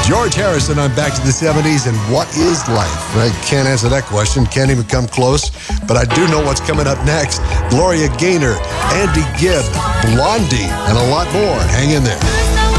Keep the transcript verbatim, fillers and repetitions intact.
George Harrison on Back to the seventies and What is Life? I can't answer that question. Can't even come close. But I do know what's coming up next. Gloria Gaynor, Andy Gibb, Blondie, and a lot more. Hang in there.